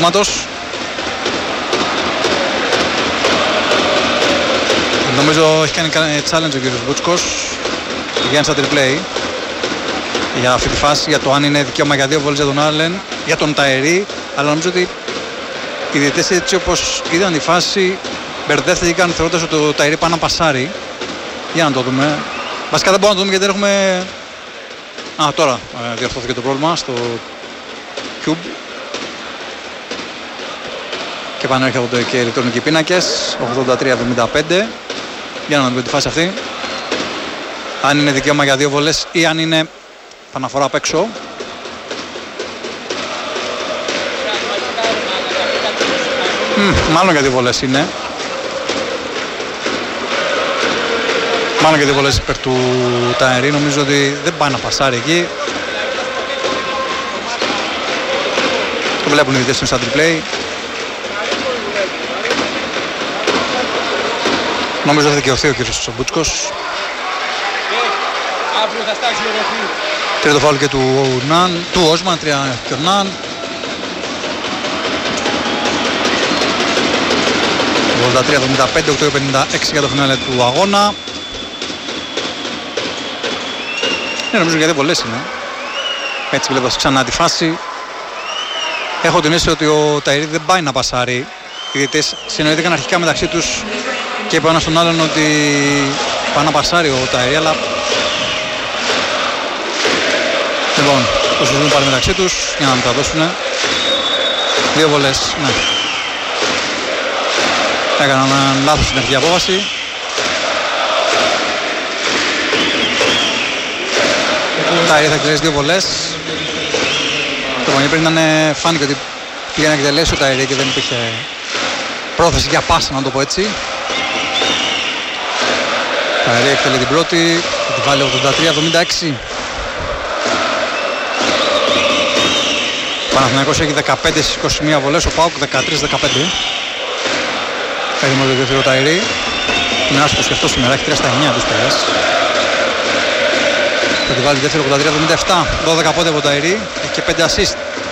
διαστήματος. Νομίζω έχει κάνει challenge ο κύριος Μπούτσκος για ένα triple για αυτή τη φάση, για το αν είναι δικαίωμα για 2 βόλες για τον Άλεν, για τον Ταερί, αλλά νομίζω ότι οι διαιτητές έτσι όπως είδαν τη φάση μπερδεύτηκαν θεωρώντας ότι το Ταερί πάει να πασάρει. Για να το δούμε. Βασικά δεν μπορούμε να το δούμε γιατί δεν έχουμε... τώρα διορθώθηκε το πρόβλημα στο Cube. Και επανέρχονται και οι ηλεκτρονικοί πίνακες. 83-75. Για να δούμε τη φάση αυτή. Αν είναι δικαίωμα για 2 βολές ή αν είναι αναφορά απ' έξω. Μάλλον για 2 βολές είναι. Μάλλον για 2 βολές υπέρ του Ταερί. Νομίζω ότι δεν πάει να πασάρει εκεί. Το βλέπουν οι διαιτητές σαν τριπλέι. Νομίζω θα δικαιωθεί ο κύριος Μπούτσκος. Τρίτο φάουλ και του Όσμαν, 3 και ο Ναν. 83-75, 8-56 για το φινάλε του αγώνα. Νομίζω για 2 βολές είναι. Έτσι βλέποντας ξανά τη φάση. Έχω την αίσθηση ότι ο Ταερί δεν πάει να πασάρει. Οι διαιτητές συνοήθηκαν αρχικά μεταξύ τους και είπε ένας στον άλλον ότι πάει να πασάρει ο Ταερί, αλλά... Λοιπόν, το συζητούν πάλι μεταξύ τους για να μεταδώσουν. 2 βολές, ναι. Έκαναν λάθος στην αρχική απόβαση. Ταερί θα εκτελέσει 2 βολές. Το μόνοι πριν φάνηκε ότι πήγε να εκτελέσει ο Ταερί και δεν υπήρχε πρόθεση για πάσα, να το πω έτσι. Ταερί εκτελεί την πρώτη, θα τη βάλει 83-76. Παναθηναϊκός έχει 15 στις 21 βολές, ο ΠΑΟΚ 13-15. Έτοιμος το δεύτερο Ταερί. Είναι άσχος και αυτό σήμερα, έχει 3 στα 9 τους πέρας. Θα τη βάλει δεύτερο 83-77. 12 πόντα από Ταερί, έχει και 5 assist.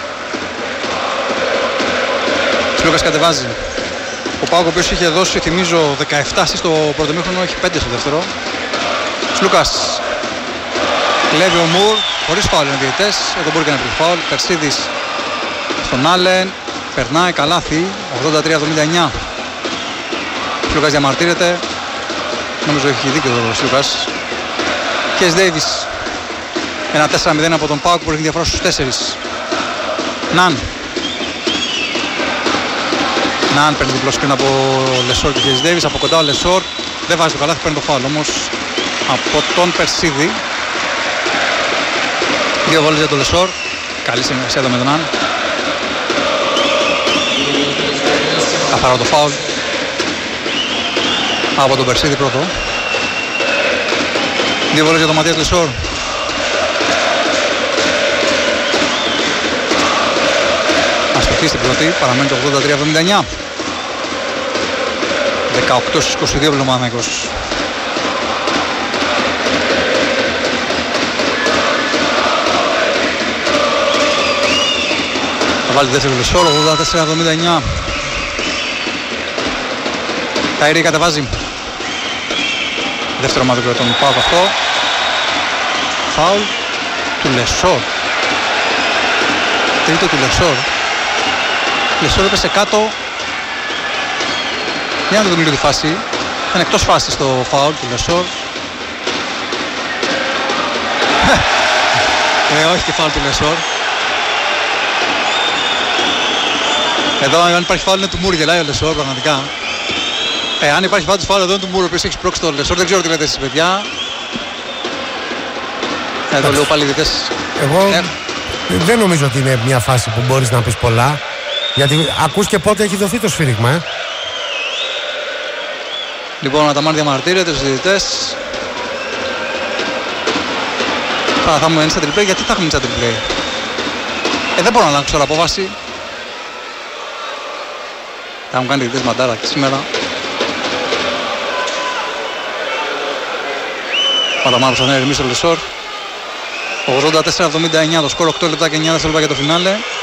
Σλούκας κατεβάζει. Ο ΠΑΟΚ ο οποίος είχε δώσει, θυμίζω, 17 assist στο πρώτο μήχρονο, έχει 5 στο δεύτερο. Σλούκας. Κλέβει ο Μουρ, χωρίς φάουλ είναι διαιτητές. Εδώ μπορεί και να βρει φάουλ. Περσίδης στον Άλεν. Περνάει, καλάθι. 83-79. Σλούκας διαμαρτύρεται. Νομίζω έχει δίκιο ο Σλούκας. Κες Ντέιβις. Ένα 4-0 από τον ΠΑΟΚ που έχει διαφορά στους 4. Ναν. Ναν παίρνει διπλό σκριν από Λεσόρ και Κες Ντέιβις. Από κοντά ο Λεσόρ. Δεν βάζει το καλάθι, παίρνει το φάουλ όμως από τον Περσίδη. 2 βόλες για τον Λεσόρ. Καλή συνεργασία εδώ με τον Ναν. Καθαρό το φάουλ από τον Περσίδη πρώτο. 2 βόλες για τον Ματίας Λεσόρ. Αστοχή στην πρώτη, παραμένει το 83-79. 18 στις 22 Παναθηναϊκός. Θα βάλει δεύτερο Λεσόρ, 84-79. Ταερί κατεβάζει. Δεύτερο μάτι για τον ΠΑΟΚ αυτό. Φάουλ του Λεσόρ. Τρίτο του Λεσόρ. Λεσόρ έπεσε κάτω. Για να δούμε λίγο τη φάση. Είναι εκτός φάσης το φάουλ του Λεσόρ. Όχι και φάουλ του Λεσόρ. Εδώ αν υπάρχει φάουλ είναι του Μουρ, γελάει ο Λεσόρ πραγματικά. Αν υπάρχει φάουλ εδώ είναι του Μουρ, ο οποίος έχει σπρώξει τον Λεσόρ. Δεν ξέρω τι λέτε εσείς παιδιά. Εδώ λέω πάλι διαιτητές. Εγώ δεν νομίζω ότι είναι μια φάση που μπορείς να πεις πολλά. Γιατί ακούς και πότε έχει δοθεί το σφύριγμα. Λοιπόν, ο Αταμάν διαμαρτύρεται στους διαιτητές. Θα έχουμε ένα τριπλέ. Γιατί θα έχουμε ένα τριπλέ? Δεν μπορώ να αλλάξω τώρα απόβαση. Θα μου κάνει διαιτητές μαντάρα και σήμερα. Ο Αταμάν προσπαθεί να ηρεμήσει το Λεσόρ. 84-79 το σκορ, 8 λεπτά και 9 δευτερόλεπτα για το φινάλε.